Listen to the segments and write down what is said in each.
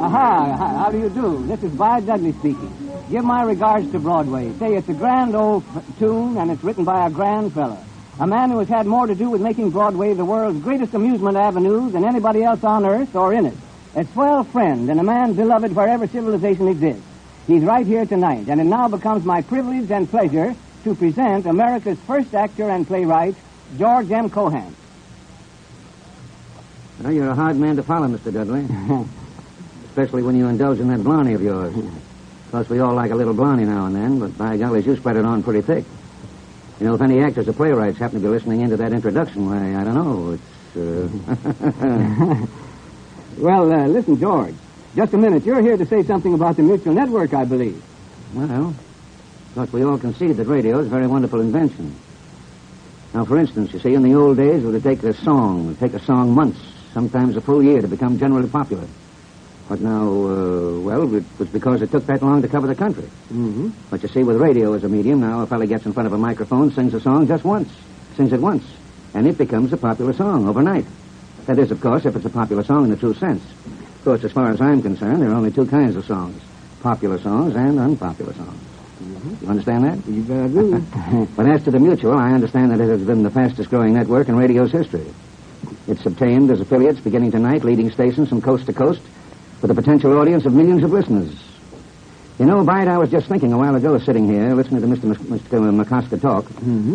Aha, how do you do? This is Vi Dudley speaking. Give my regards to Broadway. Say it's a grand old tune, and it's written by a grand fella. A man who has had more to do with making Broadway the world's greatest amusement avenue than anybody else on earth or in it. A swell friend and a man beloved wherever civilization exists. He's right here tonight, and it now becomes my privilege and pleasure to present America's first actor and playwright, George M. Cohan. Well, you're a hard man to follow, Mr. Dudley. Especially when you indulge in that blondie of yours. Of course, we all like a little blondie now and then, but by golly, you spread it on pretty thick. You know, if any actors or playwrights happen to be listening into that introduction, why, I don't know. It's, Well, listen, George. Just a minute. You're here to say something about the Mutual Network, I believe. Well, of course, we all concede that radio is a very wonderful invention. Now, for instance, you see, in the old days, it would take a song months, sometimes a full year to become generally popular. But now, it was because it took that long to cover the country. Mm-hmm. But you see, with radio as a medium, now a fella gets in front of a microphone, sings a song just once, sings it once, and it becomes a popular song overnight. That is, of course, if it's a popular song in the true sense. Of course, as far as I'm concerned, there are only two kinds of songs, popular songs and unpopular songs. Mm-hmm. You understand that? You better do. But as to the Mutual, I understand that it has been the fastest-growing network in radio's history. It's obtained as affiliates beginning tonight, leading stations from coast to coast, with a potential audience of millions of listeners. You know, Bide, I was just thinking a while ago, sitting here, listening to Mr. McCosker talk. Mm-hmm.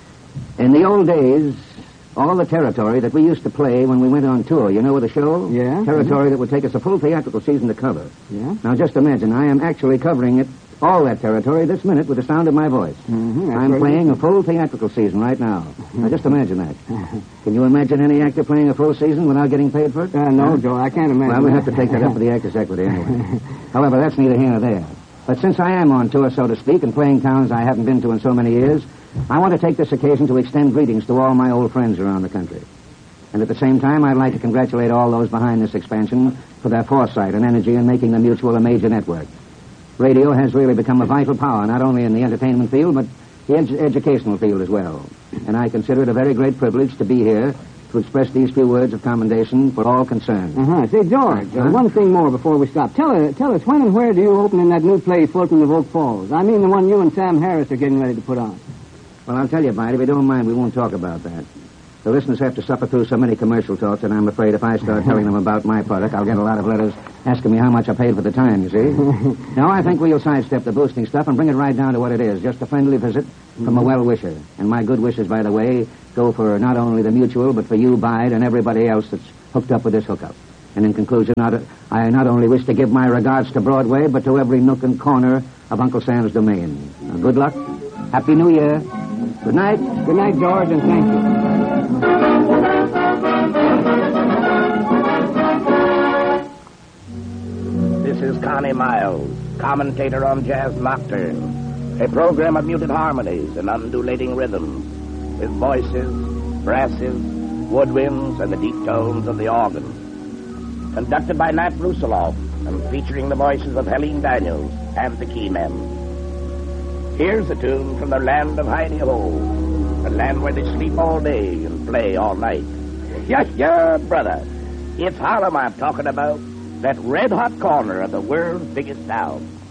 In the old days, all the territory that we used to play when we went on tour, you know, with the show? Yeah. Territory that would take us a full theatrical season to cover. Yeah. Now, just imagine, I am actually covering it, all that territory, this minute with the sound of my voice. Mm-hmm. I'm playing a full theatrical season right now. Now, just imagine that. Can you imagine any actor playing a full season without getting paid for it? No, Joe, I can't imagine. Well, we have to take that up with the Actors' Equity anyway. However, that's neither here nor there. But since I am on tour, so to speak, and playing towns I haven't been to in so many years, I want to take this occasion to extend greetings to all my old friends around the country. And at the same time, I'd like to congratulate all those behind this expansion for their foresight and energy in making the Mutual a major network. Radio has really become a vital power, not only in the entertainment field, but the educational field as well. And I consider it a very great privilege to be here to express these few words of commendation for all concerned. Say, George, one thing more before we stop. Tell us, when and where do you open in that new play, Fulton of Oak Falls? I mean the one you and Sam Harris are getting ready to put on. Well, I'll tell you, Bide, if you don't mind, we won't talk about that. The listeners have to suffer through so many commercial talks, and I'm afraid if I start telling them about my product, I'll get a lot of letters asking me how much I paid for the time, you see. No, I think we'll sidestep the boosting stuff and bring it right down to what it is, just a friendly visit from a well-wisher. And my good wishes, by the way, go for not only the Mutual, but for you, Bide, and everybody else that's hooked up with this hookup. And in conclusion, I not only wish to give my regards to Broadway, but to every nook and corner of Uncle Sam's domain. Now, good luck. Happy New Year. Good night. Good night, George, and thank you. This is Connie Miles, commentator on Jazz Nocturne, a program of muted harmonies and undulating rhythms, with voices, brasses, woodwinds, and the deep tones of the organ. Conducted by Nat Rusoloff and featuring the voices of Helene Daniels and the Keymen. Here's a tune from the land of Heidi-Ho, the land where they sleep all day and play all night. Yeah, brother. It's Harlem I'm talking about, that red-hot corner of the world's biggest town.